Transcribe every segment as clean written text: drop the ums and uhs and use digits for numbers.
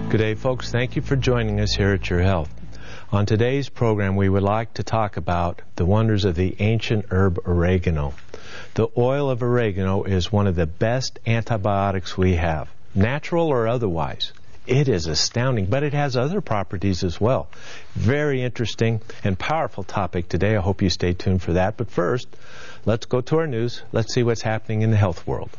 Good day, folks. Thank you for joining us here at Your Health. On today's program, we would like to talk about the wonders of the ancient herb oregano. The oil of oregano is one of the best antibiotics we have, natural or otherwise. It is astounding, but it has other properties as well. Very interesting and powerful topic today. I hope you stay tuned for that. But first, let's go to our news. Let's see what's happening in the health world.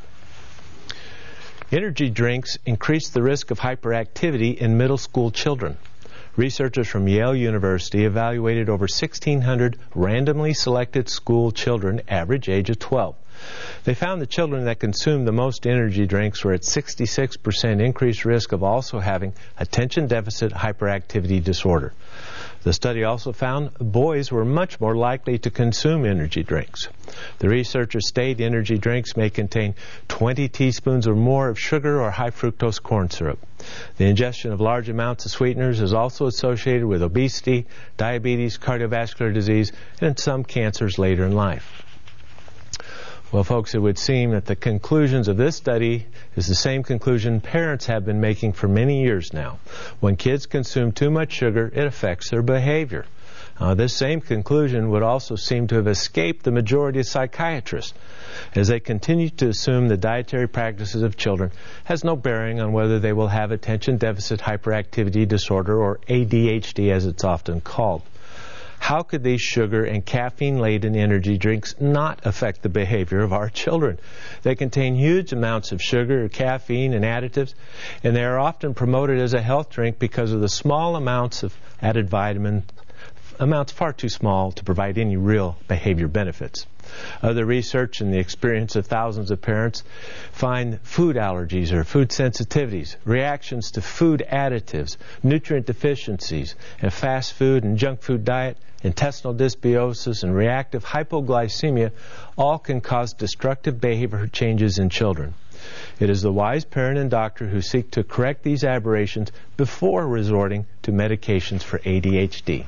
Energy drinks increase the risk of hyperactivity in middle school children. Researchers from Yale University evaluated over 1,600 randomly selected school children, average age of 12. They found the children that consumed the most energy drinks were at 66% increased risk of also having attention deficit hyperactivity disorder. The study also found boys were much more likely to consume energy drinks. The researchers state energy drinks may contain 20 teaspoons or more of sugar or high fructose corn syrup. The ingestion of large amounts of sweeteners is also associated with obesity, diabetes, cardiovascular disease, and some cancers later in life. Well, folks, it would seem that the conclusions of this study is the same conclusion parents have been making for many years now. When kids consume too much sugar, it affects their behavior. This same conclusion would also seem to have escaped the majority of psychiatrists, as they continue to assume the dietary practices of children has no bearing on whether they will have attention deficit hyperactivity disorder, or ADHD as it's often called. How could these sugar and caffeine-laden energy drinks not affect the behavior of our children? They contain huge amounts of sugar, caffeine, and additives, and they are often promoted as a health drink because of the small amounts of added vitamin, amounts far too small to provide any real behavior benefits. Other research and the experience of thousands of parents find food allergies or food sensitivities, reactions to food additives, nutrient deficiencies, and fast food and junk food diet, intestinal dysbiosis, and reactive hypoglycemia all can cause destructive behavior changes in children. It is the wise parent and doctor who seek to correct these aberrations before resorting to medications for ADHD.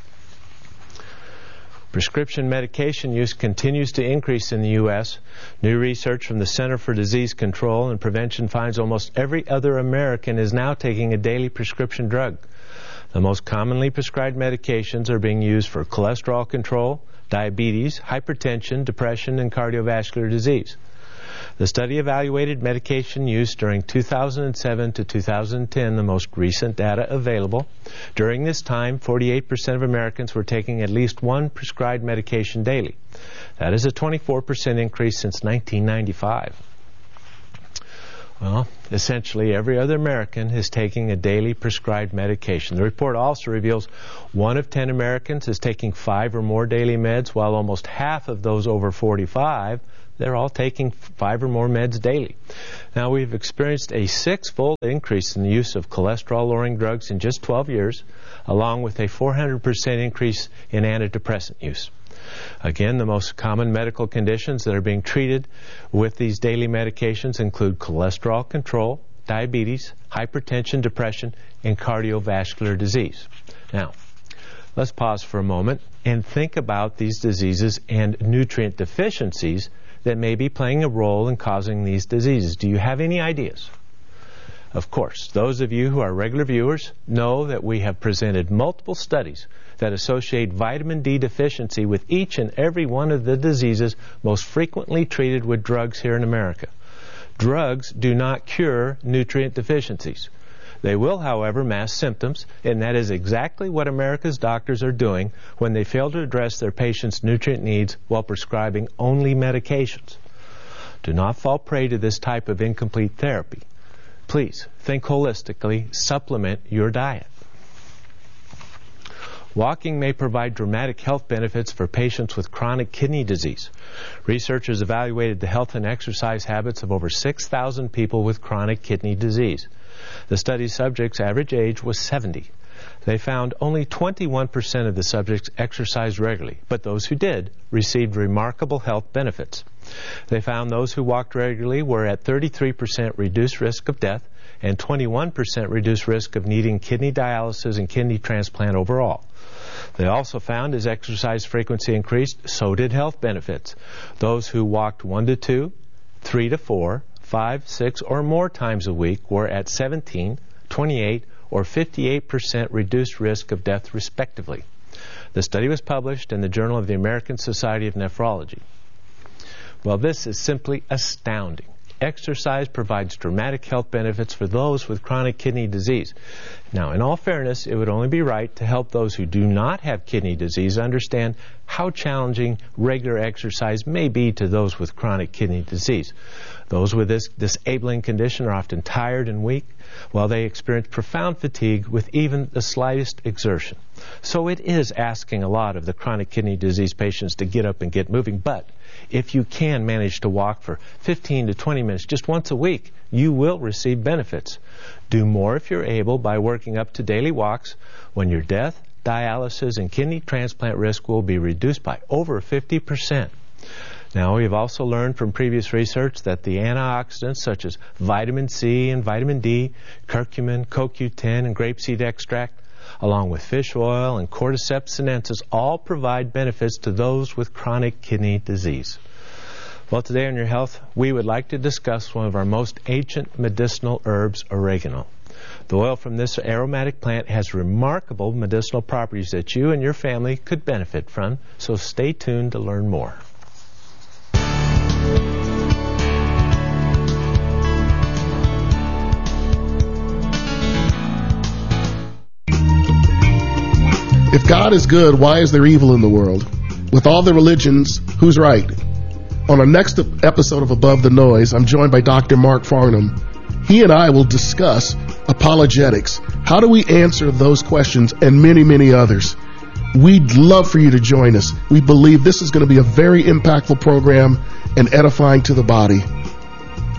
Prescription medication use continues to increase in the U.S. New research from the Center for Disease Control and Prevention finds almost every other American is now taking a daily prescription drug. The most commonly prescribed medications are being used for cholesterol control, diabetes, hypertension, depression, and cardiovascular disease. The study evaluated medication use during 2007 to 2010, the most recent data available. During this time, 48% of Americans were taking at least one prescribed medication daily. That is a 24% increase since 1995. Well, essentially every other American is taking a daily prescribed medication. The report also reveals 1 of 10 Americans is taking 5 or more daily meds, while almost half of those over 45, they're all taking 5 or more meds daily. Now, we've experienced a 6-fold increase in the use of cholesterol-lowering drugs in just 12 years, along with a 400% increase in antidepressant use. Again, the most common medical conditions that are being treated with these daily medications include cholesterol control, diabetes, hypertension, depression, and cardiovascular disease. Now, let's pause for a moment and think about these diseases and nutrient deficiencies that may be playing a role in causing these diseases. Do you have any ideas? Of course, those of you who are regular viewers know that we have presented multiple studies that associate vitamin D deficiency with each and every one of the diseases most frequently treated with drugs here in America. Drugs do not cure nutrient deficiencies. They will, however, mask symptoms, and that is exactly what America's doctors are doing when they fail to address their patients' nutrient needs while prescribing only medications. Do not fall prey to this type of incomplete therapy. Please think holistically, supplement your diet. Walking may provide dramatic health benefits for patients with chronic kidney disease. Researchers evaluated the health and exercise habits of over 6,000 people with chronic kidney disease. The study's subjects' average age was 70. They found only 21% of the subjects exercised regularly, but those who did received remarkable health benefits. They found those who walked regularly were at 33% reduced risk of death and 21% reduced risk of needing kidney dialysis and kidney transplant overall. They also found as exercise frequency increased, so did health benefits. Those who walked 1 to 2, 3 to 4, 5, 6, or more times a week were at 17, 28, or 58% reduced risk of death, respectively. The study was published in the Journal of the American Society of Nephrology. Well, this is simply astounding. Exercise provides dramatic health benefits for those with chronic kidney disease. Now, in all fairness, it would only be right to help those who do not have kidney disease understand how challenging regular exercise may be to those with chronic kidney disease. Those with this disabling condition are often tired and weak, while they experience profound fatigue with even the slightest exertion. So it is asking a lot of the chronic kidney disease patients to get up and get moving, but if you can manage to walk for 15 to 20 minutes just once a week, you will receive benefits. Do more if you're able by working up to daily walks, when your death, dialysis, and kidney transplant risk will be reduced by over 50%. Now, we've also learned from previous research that the antioxidants such as vitamin C and vitamin D, curcumin, CoQ10, and grapeseed extract, along with fish oil and cordyceps sinensis, all provide benefits to those with chronic kidney disease. Well, today on Your Health, we would like to discuss one of our most ancient medicinal herbs, oregano. The oil from this aromatic plant has remarkable medicinal properties that you and your family could benefit from, so stay tuned to learn more. If God is good, why is there evil in the world? With all the religions, who's right? On our next episode of Above the Noise, I'm joined by Dr. Mark Farnham. He and I will discuss apologetics. How do we answer those questions and many, many others? We'd love for you to join us. We believe this is going to be a very impactful program and edifying to the body.